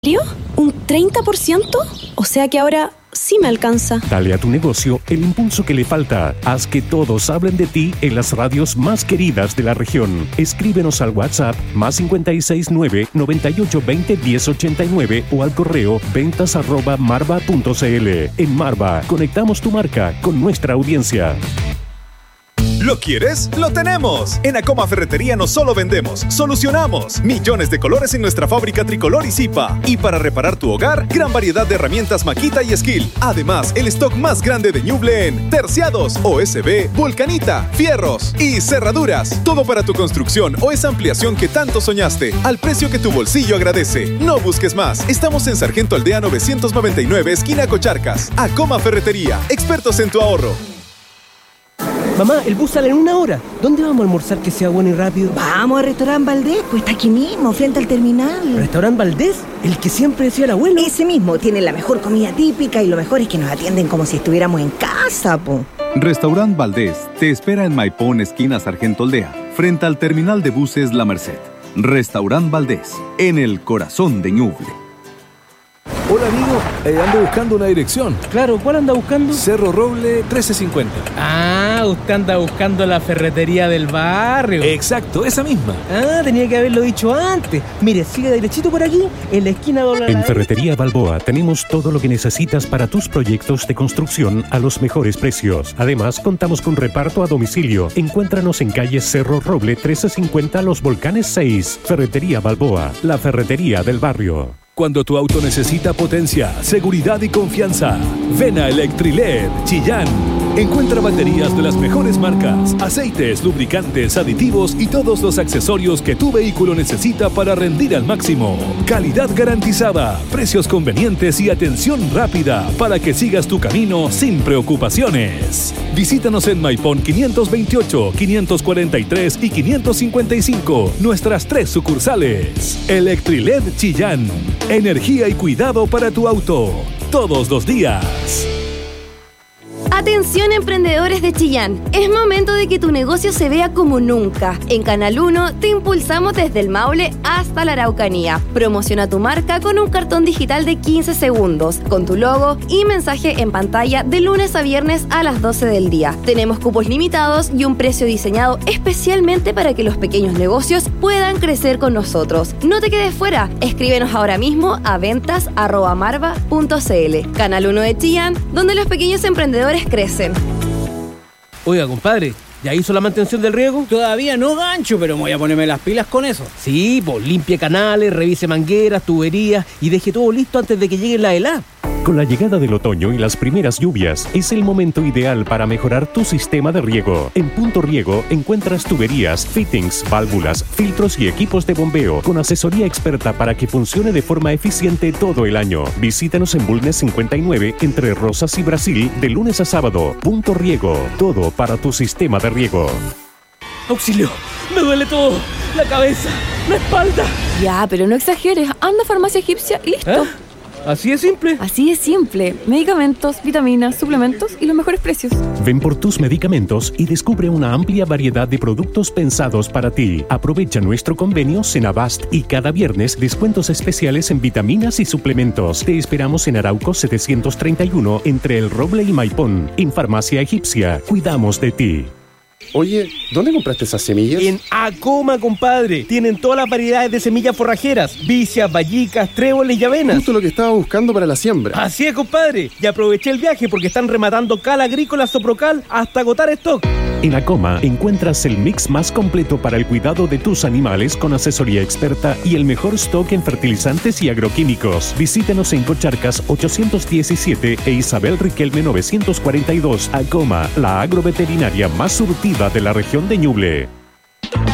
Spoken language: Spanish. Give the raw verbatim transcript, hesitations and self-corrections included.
¿Un treinta por ciento? O sea que ahora sí me alcanza. Dale a tu negocio el impulso que le falta. Haz que todos hablen de ti en las radios más queridas de la región. Escríbenos al WhatsApp más cinco seis nueve, nueve ocho dos cero, uno cero ocho nueve o al correo ventas arroba marva punto cl. En Marva, conectamos tu marca con nuestra audiencia. ¿Lo quieres? ¡Lo tenemos! En Acoma Ferretería no solo vendemos, solucionamos. Millones de colores en nuestra fábrica Tricolor y Zipa. Y para reparar tu hogar, gran variedad de herramientas Makita y Skill. Además, el stock más grande de Ñuble en terciados, O S B, vulcanita, fierros y cerraduras. Todo para tu construcción o esa ampliación que tanto soñaste, al precio que tu bolsillo agradece. No busques más. Estamos en Sargento Aldea novecientos noventa y nueve, esquina Cocharcas. Acoma Ferretería, expertos en tu ahorro. Mamá, el bus sale en una hora. ¿Dónde vamos a almorzar que sea bueno y rápido? Vamos al Restaurant Valdés, pues está aquí mismo, frente al terminal. ¿Restaurant Valdés? ¿El que siempre decía el abuelo? Ese mismo, tiene la mejor comida típica y lo mejor es que nos atienden como si estuviéramos en casa, po. Restaurant Valdés te espera en Maipón, esquina Sargento Aldea, frente al terminal de buses La Merced. Restaurant Valdés, en el corazón de Ñuble. Hola amigo, eh, ando buscando una dirección. Claro, ¿cuál anda buscando? Cerro Roble trece cincuenta. Ah, usted anda buscando la ferretería del barrio. Exacto, esa misma. Ah, tenía que haberlo dicho antes. Mire, sigue derechito por aquí, en la esquina doble. En Ferretería Balboa tenemos todo lo que necesitas para tus proyectos de construcción a los mejores precios. Además, contamos con reparto a domicilio. Encuéntranos en calle Cerro Roble trece cincuenta Los Volcanes seis. Ferretería Balboa, la ferretería del barrio. Cuando tu auto necesita potencia, seguridad y confianza, ven a Electriled Chillán. Encuentra baterías de las mejores marcas, aceites, lubricantes, aditivos y todos los accesorios que tu vehículo necesita para rendir al máximo. Calidad garantizada, precios convenientes y atención rápida para que sigas tu camino sin preocupaciones. Visítanos en Maipón quinientos veintiocho, quinientos cuarenta y tres y quinientos cincuenta y cinco, nuestras tres sucursales. Electriled Chillán, energía y cuidado para tu auto, todos los días. Atención emprendedores de Chillán, es momento de que tu negocio se vea como nunca. En Canal uno te impulsamos desde el Maule hasta la Araucanía. Promociona tu marca con un cartón digital de quince segundos, con tu logo y mensaje en pantalla de lunes a viernes a las doce del día. Tenemos cupos limitados y un precio diseñado especialmente para que los pequeños negocios puedan crecer con nosotros. No te quedes fuera, escríbenos ahora mismo a ventas arroba marva punto cl. Canal uno de Chillán, donde los pequeños emprendedores crecen. Oiga, compadre, ¿ya hizo la mantención del riego? Todavía no, Gancho, pero me voy a ponerme las pilas con eso. Sí, pues limpie canales, revise mangueras, tuberías y deje todo listo antes de que llegue la helada. Con la llegada del otoño y las primeras lluvias, es el momento ideal para mejorar tu sistema de riego. En Punto Riego encuentras tuberías, fittings, válvulas, filtros y equipos de bombeo con asesoría experta para que funcione de forma eficiente todo el año. Visítanos en Bulnes cincuenta y nueve, entre Rosas y Brasil, de lunes a sábado. Punto Riego, todo para tu sistema de riego. ¡Auxilio! ¡Me duele todo! ¡La cabeza! ¡La espalda! Ya, pero no exageres. Anda a Farmacia Egipcia y listo. ¿Eh? ¿Así es simple? Así es simple. Medicamentos, vitaminas, suplementos y los mejores precios. Ven por tus medicamentos y descubre una amplia variedad de productos pensados para ti. Aprovecha nuestro convenio Senabast y cada viernes descuentos especiales en vitaminas y suplementos. Te esperamos en Arauco setecientos treinta y uno, entre El Roble y Maipón. En Farmacia Egipcia, cuidamos de ti. Oye, ¿dónde compraste esas semillas? En Acoma, compadre. Tienen todas las variedades de semillas forrajeras: vicias, vallicas, tréboles y avenas. Justo lo que estaba buscando para la siembra. Así es, compadre. Y aproveché el viaje porque están rematando Cal Agrícola Soprocal hasta agotar stock. En Acoma encuentras el mix más completo para el cuidado de tus animales con asesoría experta y el mejor stock en fertilizantes y agroquímicos. Visítenos en Cocharcas ochocientos diecisiete e Isabel Riquelme novecientos cuarenta y dos. Acoma, la agroveterinaria más surtida de la región de Ñuble.